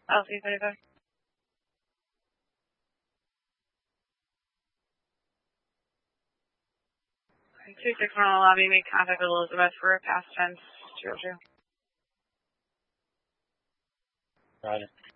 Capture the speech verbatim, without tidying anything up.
L C thirty-five. two six one on the lobby, make contact with Elizabeth for a past tense two oh two. Roger.